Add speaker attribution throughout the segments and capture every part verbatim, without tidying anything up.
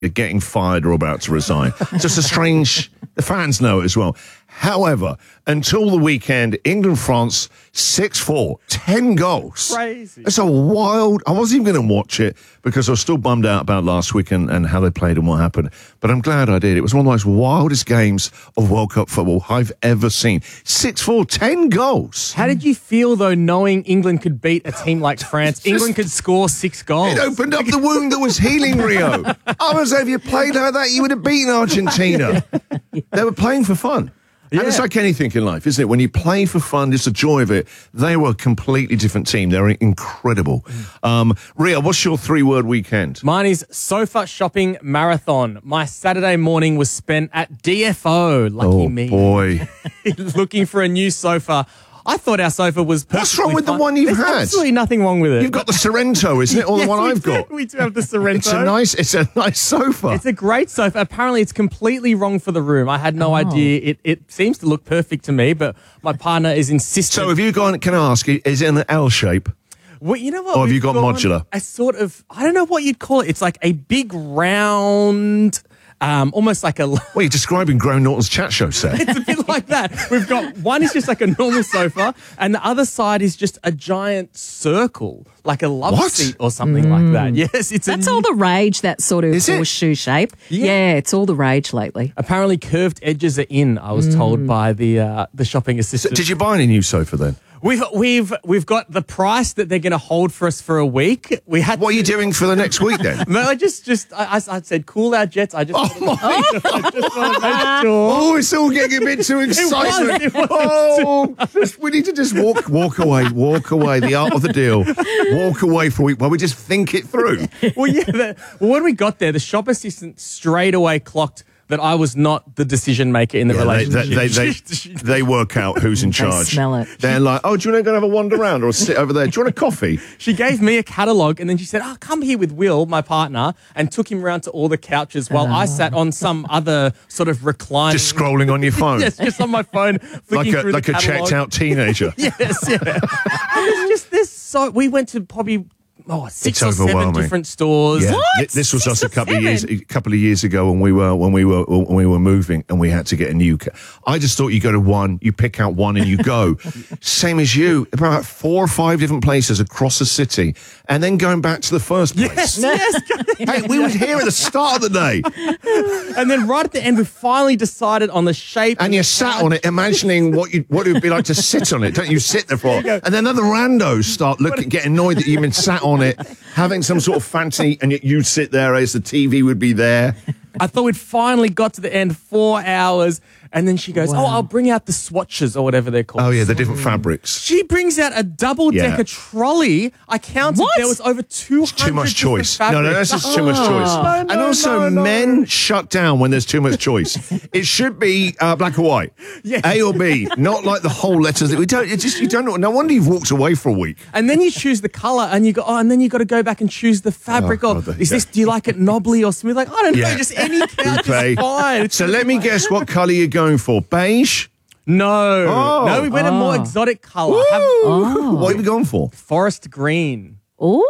Speaker 1: are getting fired or about to resign. Just a strange... The fans know it as well. However, until the weekend, England-France, six four, ten goals.
Speaker 2: Crazy.
Speaker 1: It's a wild... I wasn't even going to watch it because I was still bummed out about last week and, and how they played and what happened. But I'm glad I did. It was one of the most wildest games of World Cup football I've ever seen. six four, ten goals.
Speaker 2: How did you feel, though, knowing England could beat a team like France? England could score six goals.
Speaker 1: It opened up the wound that was healing, Rio. I was if you played like that, you would have beaten Argentina. They were playing for fun. Yeah. And it's like anything in life, isn't it? When you play for fun, it's the joy of it. They were a completely different team. They were incredible. Um, Ria, what's your three-word weekend?
Speaker 2: Mine is sofa shopping marathon. My Saturday morning was spent at D F O. Lucky
Speaker 1: oh,
Speaker 2: me.
Speaker 1: boy.
Speaker 2: Looking for a new sofa. I thought our sofa was perfectly
Speaker 1: What's wrong with
Speaker 2: fine.
Speaker 1: the one you've
Speaker 2: There's
Speaker 1: had?
Speaker 2: absolutely nothing wrong with it.
Speaker 1: You've got the Sorrento, isn't it? Or
Speaker 2: yes,
Speaker 1: the one I've
Speaker 2: do.
Speaker 1: got.
Speaker 2: We do have the Sorrento.
Speaker 1: It's a nice, it's a nice sofa.
Speaker 2: It's a great sofa. Apparently, it's completely wrong for the room. I had no
Speaker 3: Oh.
Speaker 2: idea. It it seems to look perfect to me, but my partner is insistent.
Speaker 1: So have you gone, can I ask, is it in an L shape?
Speaker 2: Well, you know what?
Speaker 1: Or have
Speaker 2: We've
Speaker 1: you got
Speaker 2: gone
Speaker 1: modular?
Speaker 2: A sort of, I don't know what you'd call it. It's like a big round, um, almost like a...
Speaker 1: Well, you're describing Graham Norton's chat show set.
Speaker 2: It's a bit like that. We've got, one is just like a normal sofa, and the other side is just a giant circle, like a love
Speaker 1: What?
Speaker 2: seat or something like that. Yes, it's
Speaker 3: That's
Speaker 2: a,
Speaker 3: all the rage, that sort of
Speaker 1: Is it?
Speaker 3: horseshoe shape.
Speaker 2: Yeah.
Speaker 3: Yeah. it's all the rage lately.
Speaker 2: Apparently curved edges are in, I was told by the uh, the shopping assistant.
Speaker 1: Did you buy any new sofa then?
Speaker 2: We've we've we've got the price that they're going to hold for us for a week. We had.
Speaker 1: What are you doing for the next week then?
Speaker 2: No, I just just I, I I said cool our jets. I just
Speaker 1: Oh, my
Speaker 2: I just want to make sure.
Speaker 1: Oh, it's all getting a bit too exciting.
Speaker 2: it was.
Speaker 1: Oh, just- we need to just walk walk away, walk away. The art of the deal. Walk away for a week while we just think it through.
Speaker 2: Well, yeah. The, well, when we got there, the shop assistant straight away clocked that I was not the decision maker in the
Speaker 1: Yeah, they,
Speaker 2: relationship.
Speaker 1: they, they, they, they work out who's in charge.
Speaker 3: smell it.
Speaker 1: They're like, oh, do you want to go and have a wander around or sit over there? Do you want a coffee?
Speaker 2: She gave me a catalogue and then she said, oh, come here with Will, my partner, and took him around to all the couches while I sat on some other sort of reclining.
Speaker 1: Just scrolling on your phone.
Speaker 2: Yes, just on my phone,
Speaker 1: like
Speaker 2: flicking
Speaker 1: a,
Speaker 2: through
Speaker 1: like
Speaker 2: the
Speaker 1: a
Speaker 2: catalogue.
Speaker 1: checked out teenager.
Speaker 2: Yes, yeah. It's just this. So we went to probably oh six
Speaker 1: It's
Speaker 2: or seven
Speaker 1: overwhelming.
Speaker 2: different stores.
Speaker 1: Yeah.
Speaker 3: What?
Speaker 1: Th- This was
Speaker 3: Six
Speaker 1: us a
Speaker 3: or
Speaker 1: couple of years,
Speaker 3: seven?
Speaker 1: a couple of years ago when we were when we were when we were moving and we had to get a new. Ca- I just thought you go to one, you pick out one, and you go. Same as you, about four or five different places across the city, and then going back to the first place.
Speaker 2: Yes, yes.
Speaker 1: Hey, we were here at the start of the day,
Speaker 2: And then right at the end, we finally decided on the shape.
Speaker 1: and you sat on it, imagining what you what it would be like to sit on it. Don't you sit there for? And then other randos start looking, get annoyed that you've been sat on it, having some sort of fancy, and yet you sit there as the T V would be there.
Speaker 2: I thought we'd finally got to the end, four hours. And then she goes,
Speaker 3: Wow.
Speaker 2: oh, I'll bring out the swatches or whatever they're called.
Speaker 1: Oh yeah, the different fabrics.
Speaker 2: She brings out a double-decker
Speaker 1: Yeah.
Speaker 2: trolley. I counted
Speaker 3: What?
Speaker 2: there was over two hundred
Speaker 1: Too much
Speaker 2: different
Speaker 1: choice. No, no, that's
Speaker 2: fabrics.
Speaker 1: just too much choice.
Speaker 2: No,
Speaker 1: and
Speaker 2: no,
Speaker 1: also,
Speaker 2: no, no.
Speaker 1: men shut down when there's too much choice. It should be uh, black or white,
Speaker 2: Yes.
Speaker 1: A or B, not like the whole letters. That we don't. It's just you don't know. No wonder you've walked away for a week.
Speaker 2: And then you choose the color, and you go, oh, and then you got to go back and choose the fabric.
Speaker 1: Oh,
Speaker 2: of
Speaker 1: God,
Speaker 2: is this?
Speaker 1: yeah.
Speaker 2: Do you like it knobbly or smooth? Like I don't
Speaker 1: Yeah.
Speaker 2: know, just any couch
Speaker 1: Okay.
Speaker 2: is fine. It's
Speaker 1: So let me guess what colour you're going for. Beige.
Speaker 2: no,
Speaker 1: Oh.
Speaker 2: no, we went a more
Speaker 3: Oh.
Speaker 2: exotic color. Have
Speaker 3: Oh.
Speaker 1: What are you going for?
Speaker 2: forest green.
Speaker 3: Ooh.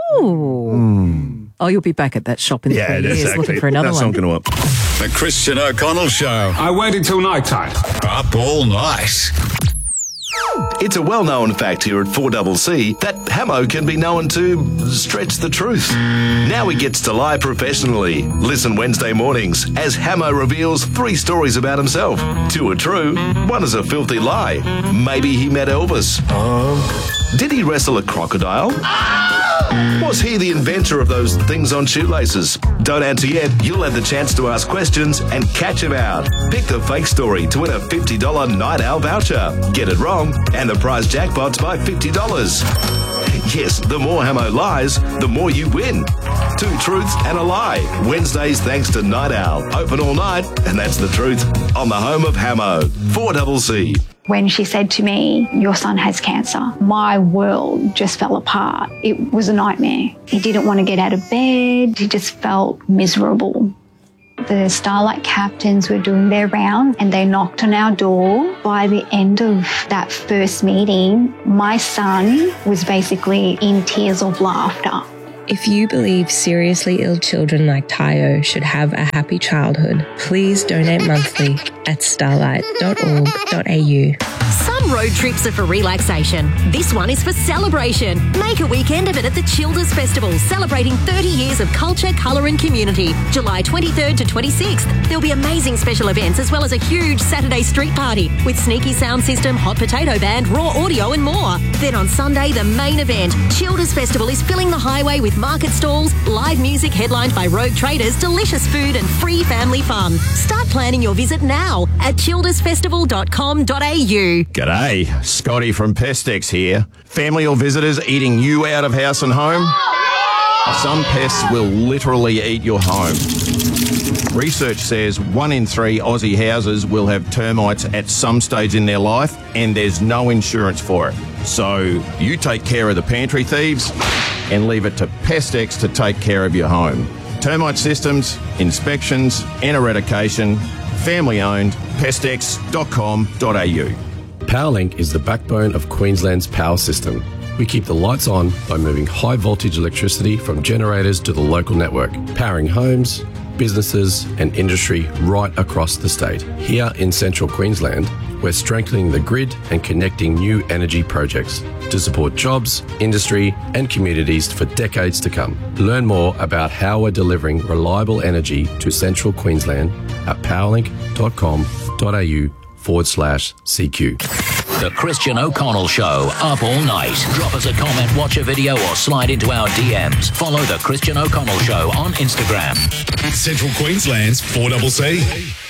Speaker 3: Oh, you'll be back at that shop in
Speaker 1: Yeah,
Speaker 3: three years
Speaker 1: exactly.
Speaker 3: looking for another
Speaker 1: That's
Speaker 3: one.
Speaker 1: not going to work.
Speaker 4: The Christian O'Connell Show.
Speaker 5: I waited till night time.
Speaker 4: Up all night.
Speaker 6: It's a well-known fact here at four C C that Hamo can be known to stretch the truth. Now he gets to lie professionally. Listen Wednesday mornings as Hamo reveals three stories about himself. Two are true, one is a filthy lie. Maybe he met Elvis. Did he wrestle a crocodile? Was he the inventor of those things on shoelaces? Don't answer yet. You'll have the chance to ask questions and catch him out. Pick the fake story to win a fifty dollars Night Owl voucher. Get it wrong, and the prize jackpot's by fifty dollars. Yes, the more Hamo lies, the more you win. Two truths and a lie. Wednesdays thanks to Night Owl. Open all night, and that's the truth. On the home of Hamo. four C C.
Speaker 7: When she said to me, your son has cancer, my world just fell apart. It was a nightmare. He didn't want to get out of bed. He just felt miserable. The Starlight captains were doing their round and they knocked on our door. By the end of that first meeting, my son was basically in tears of laughter.
Speaker 5: If you believe seriously ill children like Tayo should have a happy childhood, please donate monthly at starlight dot org dot a u.
Speaker 8: Some road trips are for relaxation. This one is for celebration. Make a weekend of it at the Childers Festival, celebrating thirty years of culture, colour and community. July twenty-third to twenty-sixth. There'll be amazing special events as well as a huge Saturday street party with sneaky sound system, hot potato band, raw audio and more. Then on Sunday, the main event. Childers Festival is filling the highway with market stalls, live music headlined by Rogue Traders, delicious food and free family fun. Start planning your visit now at childers festival dot com dot a u.
Speaker 9: G'day, Scotty from Pestex here. Family or visitors eating you out of house and home? Some pests will literally eat your home. Research says one in three Aussie houses will have termites at some stage in their life, and there's no insurance for it. So you take care of the pantry thieves and leave it to Pestex to take care of your home. Termite systems, inspections and eradication, family owned, pestex dot com dot a u.
Speaker 10: Powerlink is the backbone of Queensland's power system. We keep the lights on by moving high voltage electricity from generators to the local network, powering homes, businesses and industry right across the state. Here in central Queensland, we're strengthening the grid and connecting new energy projects to support jobs, industry and communities for decades to come. Learn more about how we're delivering reliable energy to central Queensland at powerlink dot com dot a u forward slash C Q.
Speaker 11: The Christian O'Connell Show, up all night. Drop us a comment, watch a video, or slide into our D Ms. Follow The Christian O'Connell Show on Instagram.
Speaker 4: Central Queensland's four C C.